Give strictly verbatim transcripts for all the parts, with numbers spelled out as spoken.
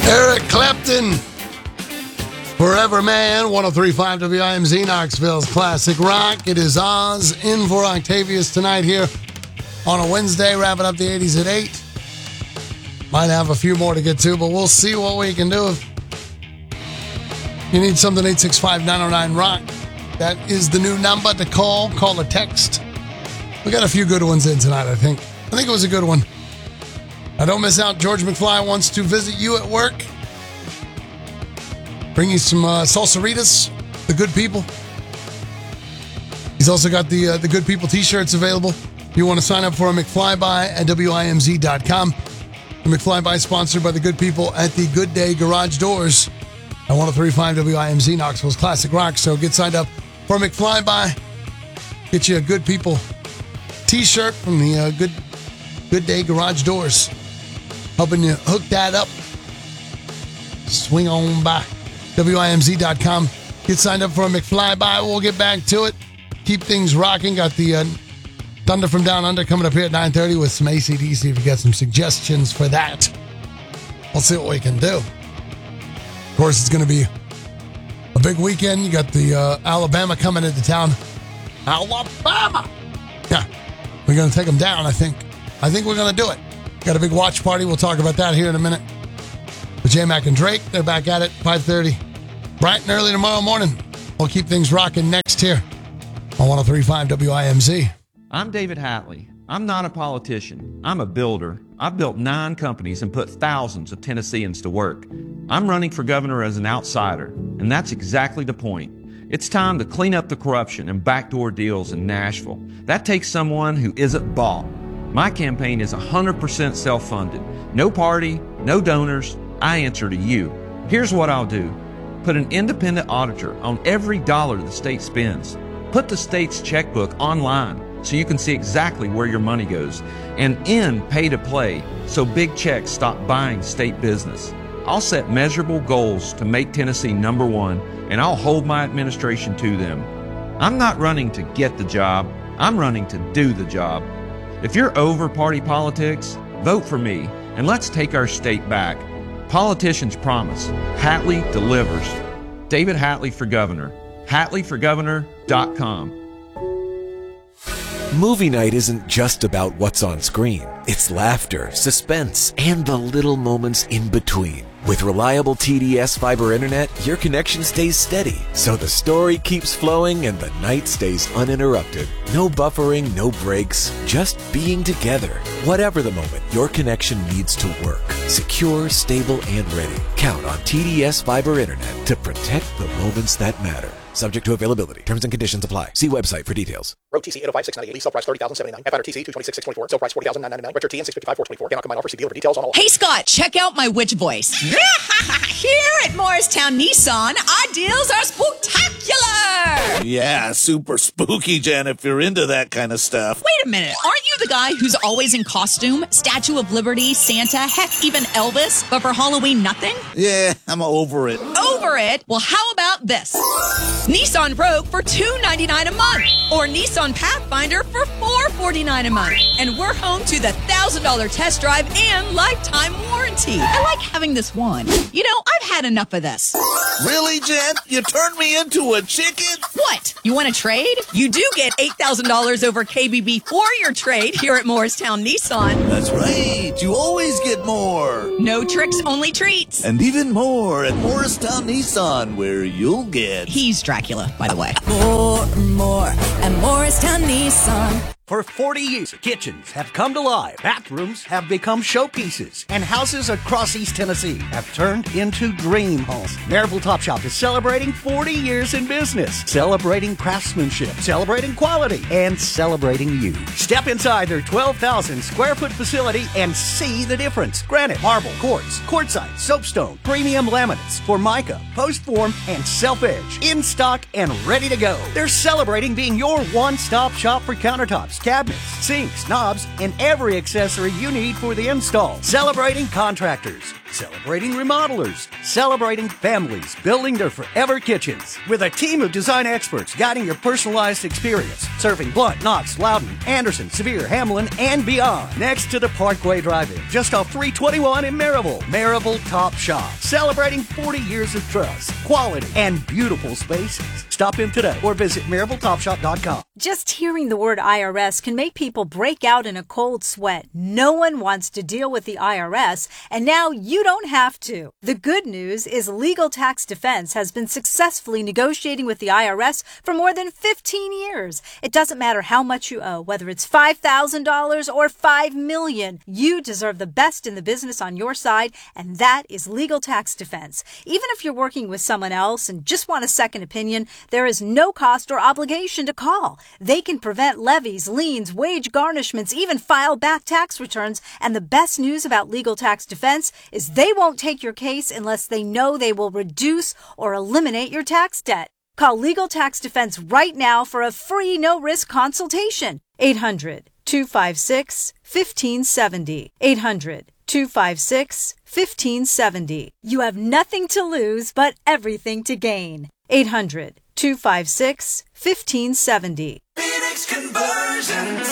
Eric Clapton, Forever Man, one oh three point five W I M Z, Knoxville's Classic Rock. It is Oz in for Octavius tonight here on a Wednesday, wrapping up the eighties at eight. Might have a few more to get to, but we'll see what we can do. If you need something, eight six five, nine oh nine, rock. That is the new number to call. Call or text. We got a few good ones in tonight, I think. I think it was a good one. Now, don't miss out. George McFly wants to visit you at work. Bring you some uh, salsaritas, the good people. He's also got the uh, the good people t-shirts available. If you want to sign up for a McFlyby at W I M Z dot com. The McFlyby sponsored by the good people at the Good Day Garage Doors at one oh three point five W I M Z, Knoxville's Classic Rock. So get signed up for McFlyby. Get you a good people t-shirt from the uh, good Good Day Garage Doors. Helping you hook that up. Swing on by W I M Z dot com. Get signed up for a McFlyby. We'll get back to it. Keep things rocking. Got the uh, Thunder from Down Under coming up here at nine thirty with some A C D C if you got some suggestions for that. We'll see what we can do. Of course, it's going to be a big weekend. You got the uh, Alabama coming into town. Alabama! Yeah, we're going to take them down, I think. I think we're going to do it. Got a big watch party. We'll talk about that here in a minute. With J-Mac and Drake, they're back at it, five thirty. Bright and early tomorrow morning. We'll keep things rocking next here on one oh three point five W I M Z. I'm David Hatley. I'm not a politician. I'm a builder. I've built nine companies and put thousands of Tennesseans to work. I'm running for governor as an outsider, and that's exactly the point. It's time to clean up the corruption and backdoor deals in Nashville. That takes someone who isn't bought. My campaign is one hundred percent self-funded. No party, no donors. I answer to you. Here's what I'll do. Put an independent auditor on every dollar the state spends. Put the state's checkbook online so you can see exactly where your money goes. And end pay-to-play so big checks stop buying state business. I'll set measurable goals to make Tennessee number one, and I'll hold my administration to them. I'm not running to get the job. I'm running to do the job. If you're over party politics, vote for me, and let's take our state back. Politicians promise. Hatley delivers. David Hatley for governor. Hatley for governor dot com. Movie night isn't just about what's on screen. It's laughter, suspense, and the little moments in between. With reliable T D S fiber internet, your connection stays steady, so the story keeps flowing and the night stays uninterrupted. No buffering, no breaks, just being together. Whatever the moment, your connection needs to work. Secure, stable, and ready. Count on T D S fiber internet to protect the moments that matter. Subject to availability. Terms and conditions apply. See website for details. Road T C eight oh five six ninety-eight, lease sale price thirty thousand seventy-nine. F I R T C two twenty-six six twenty-four, sale price forty thousand nine ninety-nine. Retro T N six fifty-five four twenty-four. Cannot combine offer. See dealer for details on all. Hey Scott, check out my witch voice. Here at Morristown Nissan, our deals are spooktacular. Yeah, super spooky, Jen, if you're into that kind of stuff. Wait a minute, aren't you the guy who's always in costume? Statue of Liberty, Santa, heck, even Elvis, but for Halloween nothing? Yeah, I'm over it. Over it? Well, how about this? Nissan Rogue for two hundred ninety-nine dollars a month, or Nissan Pathfinder for four hundred forty-nine dollars a month. And we're home to the one thousand dollars test drive and lifetime warranty. I like having this one. You know, I've had enough of this. Really, Jen? You turned me into a chicken? What? You want to trade? You do get eight thousand dollars over K B B for your trade here at Morristown Nissan. That's right. You always get more. No tricks, only treats. And even more at Morristown Nissan, where you'll get... He's Dracula, by the way. More and more at Morristown Nissan. For forty years, kitchens have come to life, bathrooms have become showpieces, and houses across East Tennessee have turned into dream homes. Maryville Top Shop is celebrating forty years in business, celebrating craftsmanship, celebrating quality, and celebrating you. Step inside their twelve thousand square foot facility and see the difference. Granite, marble, quartz, quartzite, soapstone, premium laminates, Formica, post form, and self-edge. In stock and ready to go. They're celebrating being your one-stop shop for countertops, cabinets, sinks, knobs, and every accessory you need for the install. Celebrating contractors. celebrating remodelers, celebrating families building their forever kitchens. With a team of design experts guiding your personalized experience, serving Blount, Knox, Loudon, Anderson, Sevier, Hamlin, and beyond. Next to the Parkway Drive-In, just off three twenty-one in Maryville. Maryville Top Shop, celebrating forty years of trust, quality, and beautiful spaces. Stop in today or visit Maryville Top Shop dot com. Just hearing the word I R S can make people break out in a cold sweat. No one wants to deal with the I R S, and now you don't have to. The good news is Legal Tax Defense has been successfully negotiating with the I R S for more than fifteen years. It doesn't matter how much you owe, whether it's five thousand dollars or five million dollars. You deserve the best in the business on your side, and that is Legal Tax Defense. Even if you're working with someone else and just want a second opinion, there is no cost or obligation to call. They can prevent levies, liens, wage garnishments, even file back tax returns. And the best news about Legal Tax Defense is they won't take your case unless they know they will reduce or eliminate your tax debt. Call Legal Tax Defense right now for a free no-risk consultation. eight hundred, two five six, one five seven zero. eight hundred, two five six, one five seven zero. You have nothing to lose but everything to gain. eight hundred, two five six, one five seven zero. Phoenix Conversions.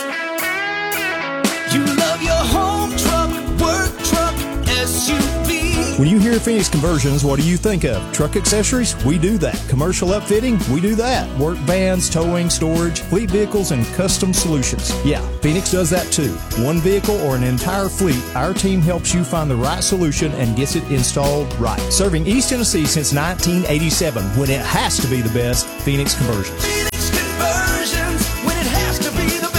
You love your home truck, work truck, S U V. When you hear Phoenix Conversions, what do you think of? Truck accessories? We do that. Commercial upfitting? We do that. Work vans, towing, storage, fleet vehicles, and custom solutions. Yeah, Phoenix does that too. One vehicle or an entire fleet, our team helps you find the right solution and gets it installed right. Serving East Tennessee since nineteen eighty-seven. When it has to be the best, Phoenix Conversions. Phoenix Conversions, when it has to be the best.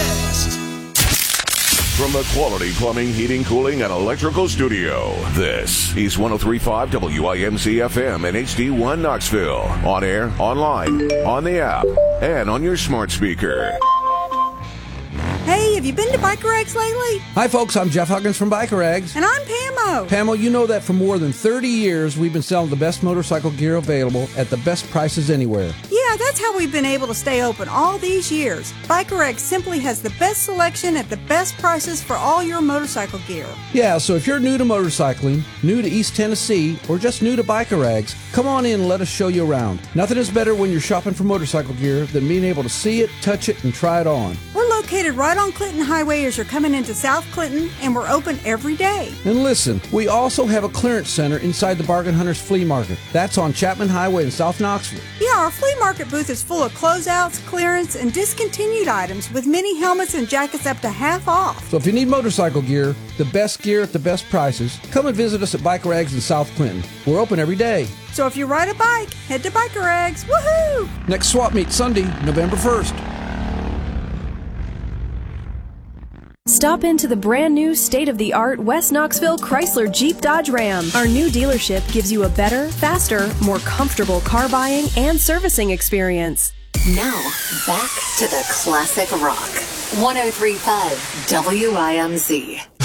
From the Quality Plumbing, Heating, Cooling, and Electrical Studio, this is one oh three point five W I M Z F M and H D one Knoxville. On air, online, on the app, and on your smart speaker. Hey, have you been to Biker Eggs lately? Hi, folks. I'm Jeff Huggins from Biker Eggs. And I'm Pamo. Pamo, you know that for more than thirty years, we've been selling the best motorcycle gear available at the best prices anywhere. Yeah, that's how we've been able to stay open all these years. Biker Eggs simply has the best selection at the best prices for all your motorcycle gear. Yeah, so if you're new to motorcycling, new to East Tennessee, or just new to Biker Eggs, come on in and let us show you around. Nothing is better when you're shopping for motorcycle gear than being able to see it, touch it, and try it on. We're located right on Clinton Highway as you're coming into South Clinton, and we're open every day. And listen, we also have a clearance center inside the Bargain Hunters Flea Market. That's on Chapman Highway in South Knoxville. Yeah, our flea market booth is full of closeouts, clearance, and discontinued items with many helmets and jackets up to half off. So if you need motorcycle gear, the best gear at the best prices, come and visit us at Biker Eggs in South Clinton. We're open every day. So if you ride a bike, head to Biker Eggs. Woohoo! Next swap meet Sunday, November first. Stop into the brand new state-of-the-art West Knoxville Chrysler Jeep Dodge Ram. Our new dealership gives you a better, faster, more comfortable car buying and servicing experience. Now, back to the classic rock. one oh three point five W I M Z.